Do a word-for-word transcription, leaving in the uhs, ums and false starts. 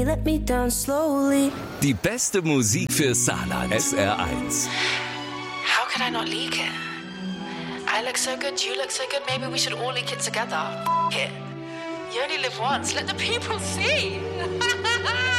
let me down slowly. Die beste Musik für Saarland. S R eins. How could I not leak it? I look so good, you look so good, maybe we should all leak it together. F- it. You only live once, let the people see.